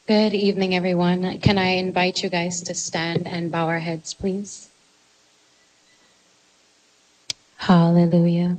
Good evening, everyone. Can I invite you guys to stand and bow our heads, please? Hallelujah.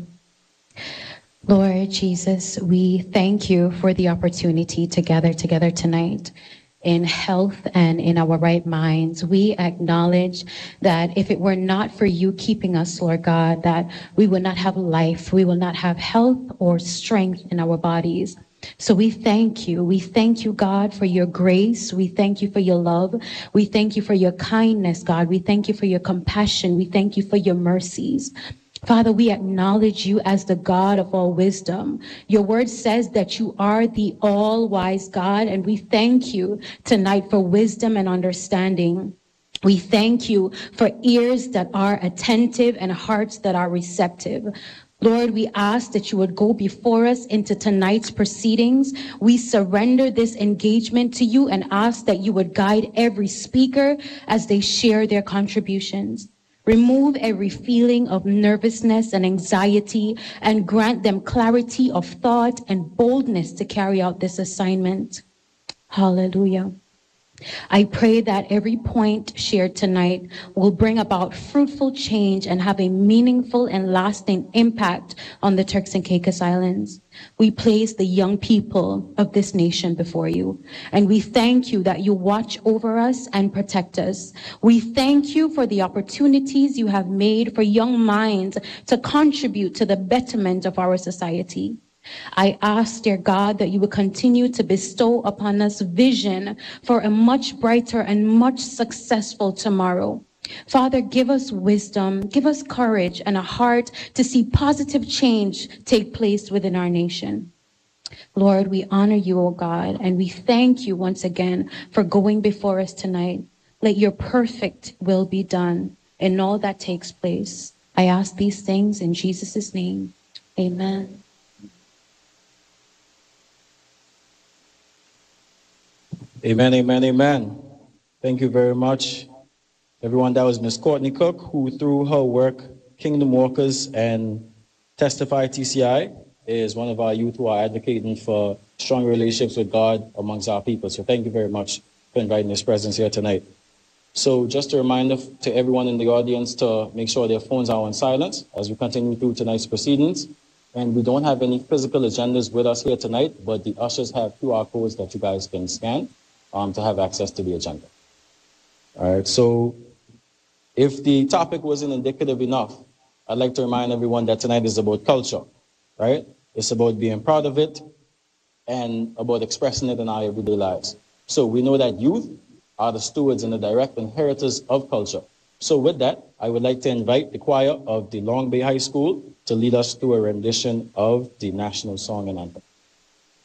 Lord Jesus, we thank you for the opportunity to gather together tonight in health and in our right minds. We acknowledge that if it were not for you keeping us, Lord God, that we would not have life, we will not have health or strength in our bodies. So we thank you. We thank you, God, for your grace. We thank you for your love. We thank you for your kindness, God. We thank you for your compassion. We thank you for your mercies. Father, we acknowledge you as the God of all wisdom. Your word says that you are the all-wise God, and we thank you tonight for wisdom and understanding. We thank you for ears that are attentive and hearts that are receptive. Lord, we ask that you would go before us into tonight's proceedings. We surrender this engagement to you and ask that you would guide every speaker as they share their contributions. Remove every feeling of nervousness and anxiety and grant them clarity of thought and boldness to carry out this assignment. Hallelujah. I pray that every point shared tonight will bring about fruitful change and have a meaningful and lasting impact on the Turks and Caicos Islands. We place the young people of this nation before you, and we thank you that you watch over us and protect us. We thank you for the opportunities you have made for young minds to contribute to the betterment of our society. I ask, dear God, that you would continue to bestow upon us vision for a much brighter and much successful tomorrow. Father, give us wisdom, give us courage and a heart to see positive change take place within our nation. Lord, we honor you, O God, and we thank you once again for going before us tonight. Let your perfect will be done in all that takes place. I ask these things in Jesus' name. Amen. Amen, amen, amen. Thank you very much. Everyone, that was Miss Courtney Cook, who through her work, Kingdom Walkers and Testify TCI, is one of our youth who are advocating for strong relationships with God amongst our people. So thank you very much for inviting His presence here tonight. So just a reminder to everyone in the audience to make sure their phones are on silent as we continue through tonight's proceedings. And we don't have any physical agendas with us here tonight, but the ushers have QR codes that you guys can scan to have access to the agenda. All right, so if the topic wasn't indicative enough, I'd like to remind everyone that tonight is about culture, right? It's about being proud of it and about expressing it in our everyday lives. So we know that youth are the stewards and the direct inheritors of culture. So with that, I would like to invite the choir of the Long Bay High School to lead us through a rendition of the national song and anthem.